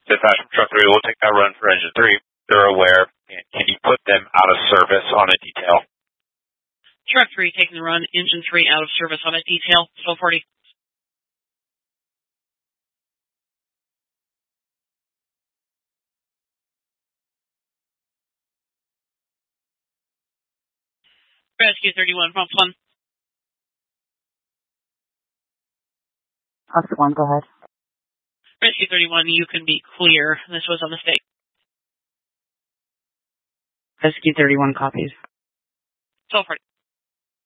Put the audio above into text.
Dispatch from Truck 3 will take that run for Engine 3. They're aware. And can you put them out of service on a detail? Truck 3 taking the run, Engine 3 out of service on a detail, 1240. Rescue 31, pump 1. Officer 1, go ahead. Rescue 31, you can be clear. This was a mistake. Rescue 31 copies. 1240.